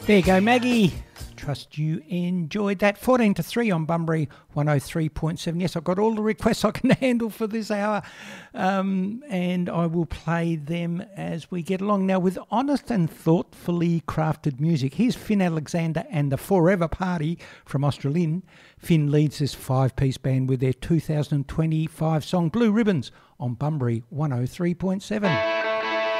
There you go, Maggie. Trust you enjoyed that. 14 to 3 on Bunbury 103.7. Yes, I've got all the requests I can handle for this hour, and I will play them as we get along. Now, with honest and thoughtfully crafted music, here's Finn Alexander and the Forever Party from Australind. Finn leads this five-piece band with their 2025 song Blue Ribbons on Bunbury 103.7.